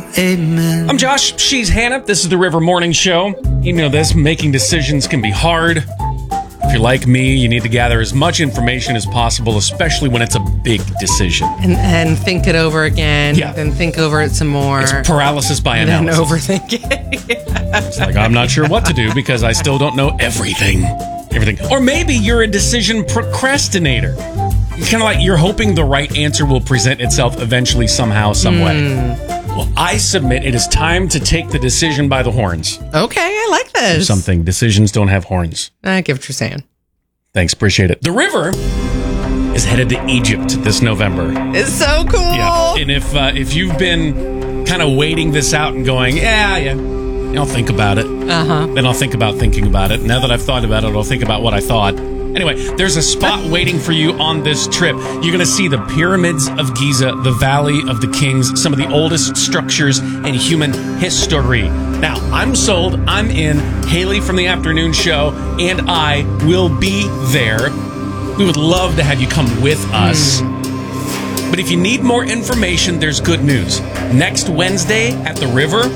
Amen. I'm Josh. She's Hannah. This is the River Morning Show. You know this, making decisions can be hard. If you're like me, you need to gather as much information as possible, especially when it's a big decision. And think it over again. Yeah. Then think over it some more. It's paralysis by and analysis. overthink it. It's like, I'm not sure what to do because I still don't know everything. Or maybe you're a decision procrastinator. It's kind of like you're hoping the right answer will present itself eventually, somehow, some way. Well, I submit it is time to take the decision by the horns. Okay, I like this. Something. Decisions don't have horns. I get what you're saying. Thanks, appreciate it. The river is headed to Egypt this November. It's so cool. Yeah, and if you've been kind of waiting this out and going, yeah, I'll think about it. Then I'll think about thinking about it. Now that I've thought about it, I'll think about what I thought. Anyway, there's a spot waiting for you on this trip. You're going to see the pyramids of Giza, the Valley of the Kings, some of the oldest structures in human history. Now, I'm sold. I'm in. Haley from the afternoon show and I will be there. We would love to have you come with us. But if you need more information, there's good news. Next Wednesday at the river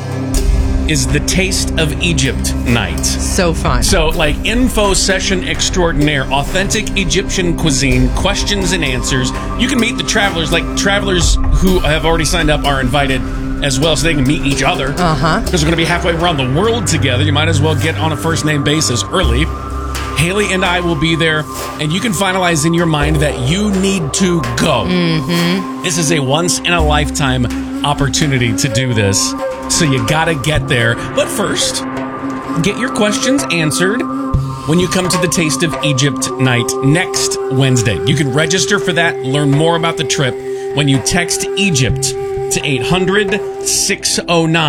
is the Taste of Egypt night. So fun. So, like, info session extraordinaire, authentic Egyptian cuisine, questions and answers. You can meet the travelers, like travelers who have already signed up are invited as well, so they can meet each other. Because we're going to be halfway around the world together. You might as well get on a first name basis early. Haley and I will be there, and you can finalize in your mind that you need to go. This is a once-in-a-lifetime opportunity to do this. So you gotta get there. But first, get your questions answered when you come to the Taste of Egypt night next Wednesday. You can register for that, learn more about the trip when you text Egypt to 800-609.